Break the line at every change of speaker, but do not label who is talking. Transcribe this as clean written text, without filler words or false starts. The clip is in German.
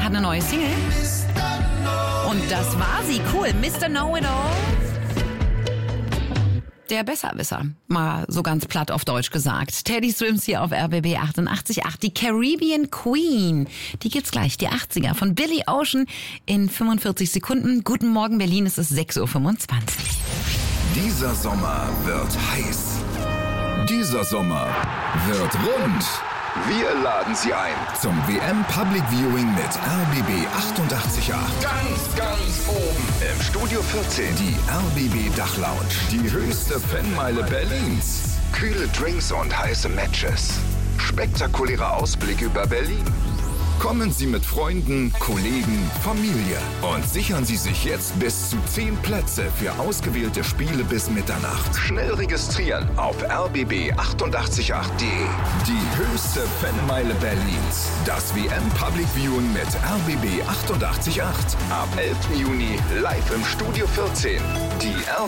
hat eine neue Single. Und das war sie. Cool. Mr. Know-It-All. Der Besserwisser, mal so ganz platt auf Deutsch gesagt. Teddy Swims hier auf RBB 88.8. Die Caribbean Queen, die gibt's gleich, die 80er von Billy Ocean in 45 Sekunden. Guten Morgen Berlin, es ist 6.25 Uhr.
Dieser Sommer wird heiß. Dieser Sommer wird rund. Wir laden Sie ein zum WM Public Viewing mit RBB 88.8. Ganz oben im Studio 14. Die RBB Dachlounge. Die höchste Fanmeile Berlins. Kühle Drinks und heiße Matches. Spektakulärer Ausblick über Berlin. Kommen Sie mit Freunden, Kollegen, Familie und sichern Sie sich jetzt bis zu 10 Plätze für ausgewählte Spiele bis Mitternacht. Schnell registrieren auf rbb888.de. Die höchste Fanmeile Berlins. Das WM Public Viewing mit RBB 88.8. Ab 11. Juni live im Studio 14. Die